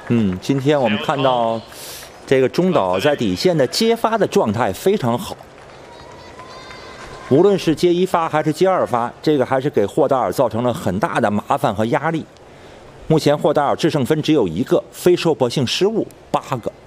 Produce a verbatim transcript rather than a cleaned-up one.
嗯，今天我们看到这个中岛在底线的接发的状态非常好，无论是接一发还是接二发，这个还是给霍达尔造成了很大的麻烦和压力。目前霍达尔制胜分只有一个，非受迫性失误八个。